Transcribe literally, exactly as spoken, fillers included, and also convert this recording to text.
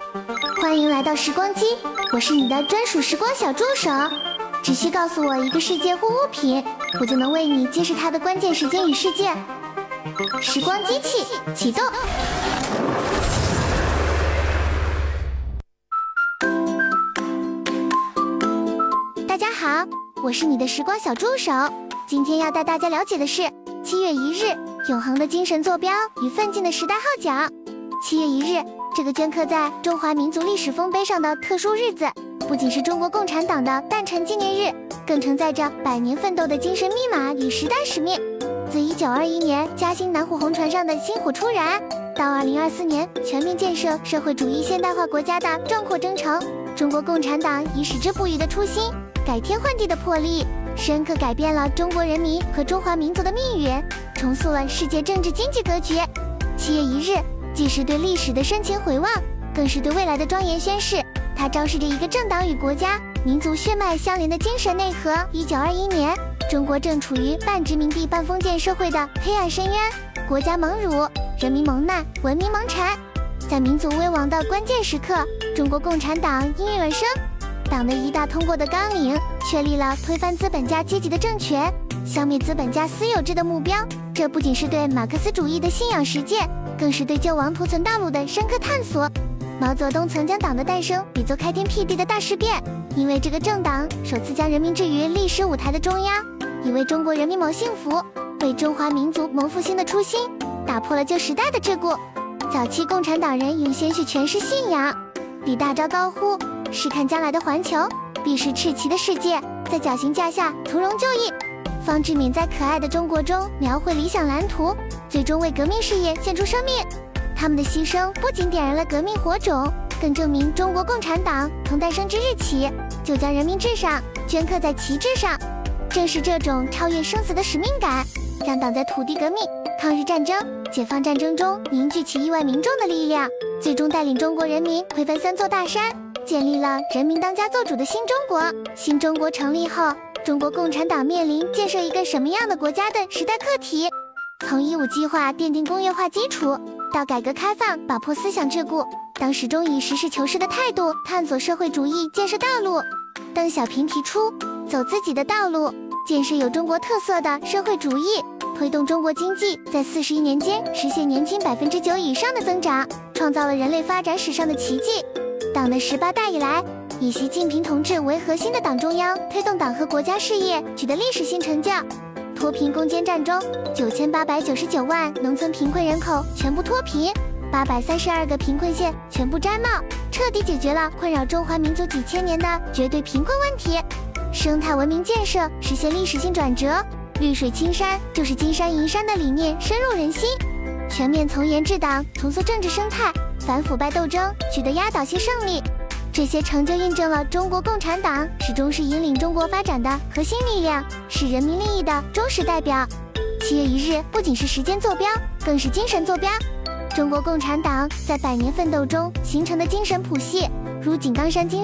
欢迎来到时光机，我是你的专属时光小助手。只需告诉我一个世界或物品，我就能为你揭示它的关键时间与事件。时光机器启动。大家好，我是你的时光小助手。今天要带大家了解的是七月一日，永恒的精神坐标与奋进的时代号角。七月一日，这个镌刻在中华民族历史丰碑上的特殊日子，不仅是中国共产党的诞辰纪念日，更承载着百年奋斗的精神密码与时代使命。自一九二一年嘉兴南湖红船上的星火初燃，到二零二四年全面建设社会主义现代化国家的壮阔征程，中国共产党以矢志不渝的初心，改天换地的魄力，深刻改变了中国人民和中华民族的命运，重塑了世界政治经济格局。七月一日，既是对历史的深情回望，更是对未来的庄严宣誓。它昭示着一个政党与国家、民族血脉相连的精神内核。一九二一年，中国正处于半殖民地半封建社会的黑暗深渊，国家蒙辱，人民蒙难，文明蒙尘。在民族危亡的关键时刻，中国共产党应运而生。党的一大通过的纲领，确立了推翻资本家阶级的政权，消灭资本家私有制的目标。这不仅是对马克思主义的信仰实践，更是对救亡图存道路的深刻探索。毛泽东曾将党的诞生比作开天辟地的大事变，因为这个政党首次将人民置于历史舞台的中央，以为中国人民谋幸福，为中华民族谋复兴的初心，打破了旧时代的桎梏。早期共产党人用鲜血诠释信仰，李大钊高呼：试看将来的环球，必是赤旗的世界，在绞刑架下图荣就义。方志敏在可爱的中国中描绘理想蓝图，最终为革命事业献出生命。他们的牺牲不仅点燃了革命火种，更证明中国共产党从诞生之日起就将人民至上镌刻在旗帜上。正是这种超越生死的使命感，让党在土地革命、抗日战争、解放战争中凝聚起亿万民众的力量，最终带领中国人民推翻三座大山，建立了人民当家作主的新中国。新中国成立后，中国共产党面临建设一个什么样的国家的时代课题。从一五计划奠定工业化基础，到改革开放打破思想桎梏，党始终以实事求是的态度探索社会主义建设道路。邓小平提出走自己的道路，建设有中国特色的社会主义，推动中国经济在四十一年间实现年均百分之九以上的增长，创造了人类发展史上的奇迹。党的十八大以来，以习近平同志为核心的党中央推动党和国家事业取得历史性成就。脱贫攻坚战中，九千八百九十九万农村贫困人口全部脱贫，八百三十二个贫困县全部摘帽，彻底解决了困扰中华民族几千年的绝对贫困问题。生态文明建设实现历史性转折，绿水青山就是金山银山的理念深入人心。全面从严治党，重塑政治生态，反腐败斗争取得压倒性胜利。这些成就印证了中国共产党始终是引领中国发展的核心力量，是人民利益的忠实代表。七月一日不仅是时间坐标，更是精神坐标。中国共产党在百年奋斗中形成的精神谱系，如井冈山精